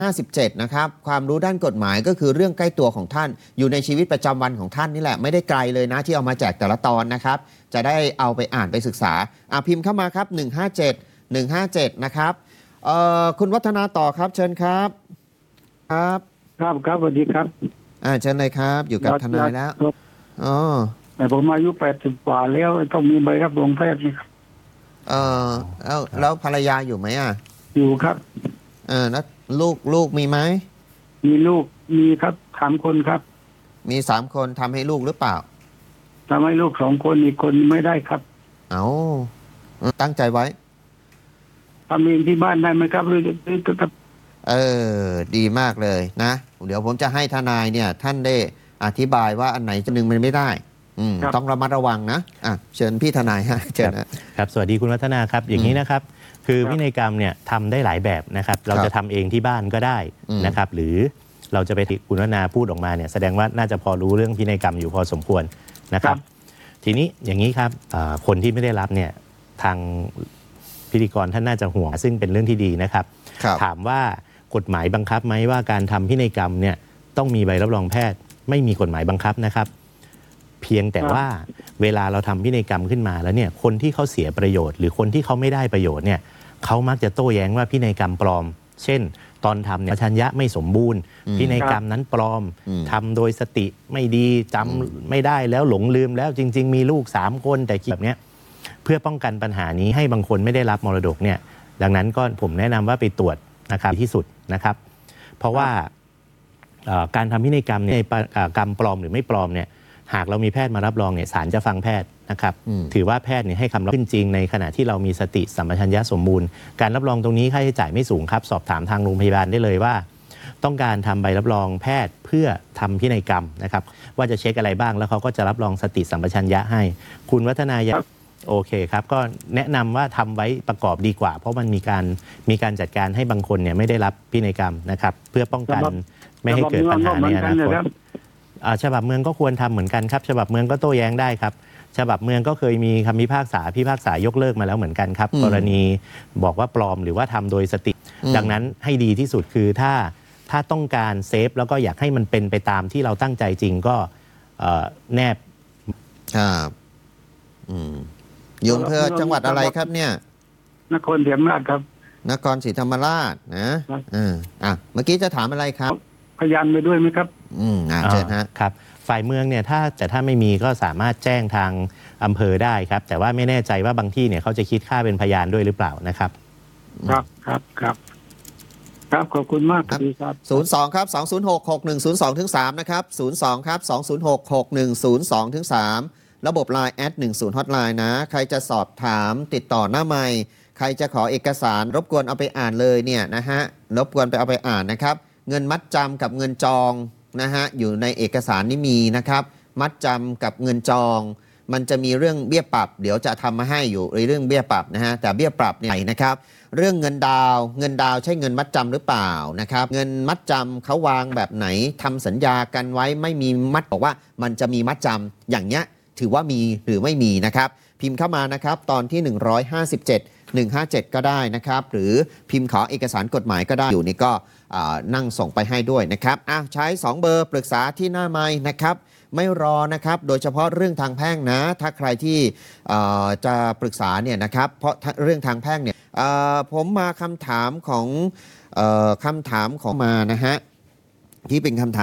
57นะครับความรู้ด้านกฎหมายก็คือเรื่องใกล้ตัวของท่านอยู่ในชีวิตประจำวันของท่านนี่แหละไม่ได้ไกลเลยนะที่เอามาแจกแต่ละตอนนะครับจะได้เอาไปอ่านไปศึกษาพิมพ์เข้ามาครับ157นะครับคุณวัฒนาต่อครับเชิญครับครับสวัสดีครับเชิญเลยครับอยู่กับทนายแล้วอ๋อแต่ผมอายุ80 กว่าแล้วต้องมีใบรับรองแพทย์นี่ครับแล้วภรรยาอยู่ไหมอยู่ครับแล้วลูกมีไหมมีลูกมีครับ3 คนครับมี3 คนทำให้ลูกหรือเปล่าทำให้ลูก2 คนอีกคนไม่ได้ครับตั้งใจไว้ทำเองที่บ้านได้ไหมครับหรือดีมากเลยนะเดี๋ยวผมจะให้ทนายเนี่ยท่านได้อธิบายว่าอันไหนจะหนึ่งมันไม่ได้ต้องระมัดระวังนะเชิญพี่ทนายฮะเชิญครับสวัสดีคุณวัฒนาครับอย่างนี้นะครับคือพินัยกรรมเนี่ยทำได้หลายแบบนะครับเราจะทำเองที่บ้านก็ได้นะครับหรือเราจะไปคุณวัฒนาพูดออกมาเนี่ยแสดงว่าน่าจะพอรู้เรื่องพินัยกรรมอยู่พอสมควรนะครับทีนี้อย่างนี้ครับคนที่ไม่ได้รับเนี่ยทางพิธีกรท่านน่าจะห่วงซึ่งเป็นเรื่องที่ดีนะครับถามว่ากฎหมายบังคับไหมว่าการทำพินัยกรรมเนี่ยต้องมีใบรับรองแพทย์ไม่มีกฎหมายบังคับนะครับเพียงแต่ว่าเวลาเราทำพินัยกรรมขึ้นมาแล้วเนี่ยคนที่เขาเสียประโยชน์หรือคนที่เขาไม่ได้ประโยชน์เนี่ยเขามักจะโต้แย้งว่าพินัยกรรมปลอมเช่นตอนทำเนี่ยสัมปชัญญะไม่สมบูรณ์พินัยกรรมนั้นปลอมทำโดยสติไม่ดีจำไม่ได้แล้วหลงลืมแล้วจริงๆมีลูก3 คนแต่แบบเนี้ยเพื่อป้องกันปัญหานี้ให้บางคนไม่ได้รับมรดกเนี่ยดังนั้นก็ผมแนะนำว่าไปตรวจนะครับที่สุดนะครับเพราะว่าการทำพินัยกรรมเนี่ยกรรมปลอมหรือไม่ปลอมเนี่ยหากเรามีแพทย์มารับรองเนี่ยศาลจะฟังแพทย์นะครับถือว่าแพทย์เนี่ยให้คำรับขึ้นจริงในขณะที่เรามีสติสัมปชัญญะสมบูรณ์การรับรองตรงนี้ค่าใช้จ่ายไม่สูงครับสอบถามทางโรงพยาบาลได้เลยว่าต้องการทำใบรับรองแพทย์เพื่อทำพินัยกรรมนะครับว่าจะเช็คอะไรบ้างแล้วเขาก็จะรับรองสติสัมปชัญญะให้คุณวัฒนาโอเคครับก็แนะนำว่าทำไว้ประกอบดีกว่าเพราะมันมีการจัดการให้บางคนเนี่ยไม่ได้รับพินัยกรรมนะครับเพื่อป้องกันไม่ให้เกิดปัญหาในอนาคตฉบับเมืองก็ควรทำเหมือนกันครับฉบับเมืองก็โต้แย้งได้ครับฉบับเมืองก็เคยมีคำพิพากษายกเลิกมาแล้วเหมือนกันครับกรณีบอกว่าปลอมหรือว่าทำโดยสติดังนั้นให้ดีที่สุดคือถ้าต้องการเซฟแล้วก็อยากให้มันเป็นไปตามที่เราตั้งใจจริงก็แนบครับอยู่อำเภอจังหวัดอะไรครับเนี่ยนครศรีธรรมราชครับนครศรีธรรมราชนะเมื่อกี้จะถามอะไรครับพยานไปด้วยไหมครับเชิญฮะครับฝ่ายเมืองเนี่ยถ้าไม่มีก็สามารถแจ้งทางอำเภอได้ครับแต่ว่าไม่แน่ใจว่าบางที่เนี่ยเขาจะคิดค่าเป็นพยานด้วยหรือเปล่านะครับครับขอบคุณมากครับ 02ครับ2066102-3นะครับ02ครับ2066102-3ระบบ LINE @10 Hotline นะใครจะสอบถามติดต่อหน้าไมค์ใครจะขอเอกสารรบกวนเอาไปอ่านเลยเนี่ยนะฮะรบกวนไปเอาไปอ่านนะครับเงินมัดจำกับเงินจองนะฮะอยู่ในเอกสารนี่มีนะครับมัดจำกับเงินจองมันจะมีเรื่องเบี้ยปรับเดี๋ยวจะทำมาให้อยู่เรื่องเบี้ยปรับนะฮะแต่เบี้ยปรับเนี่ยนะครับเรื่องเงินดาวใช่เงินมัดจำหรือเปล่านะครับเงินมัดจำเขาวางแบบไหนทำสัญญากันไว้ไม่มีมัดบอกว่ามันจะมีมัดจำอย่างเนี้ยถือว่ามีหรือไม่มีนะครับพิมพ์เข้ามานะครับตอนที่157ก็ได้นะครับหรือพิมพ์ขอเอกสารกฎหมายก็ได้อยู่นี่ก็นั่งส่งไปให้ด้วยนะครับใช้2 เบอร์ปรึกษาที่หน้าไมค์นะครับไม่รอนะครับโดยเฉพาะเรื่องทางแพ่งนะถ้าใครที่จะปรึกษาเนี่ยนะครับเพราะเรื่องทางแพ่งเนี่ยผมมาคำถามของมานะฮะที่เป็นคำถาม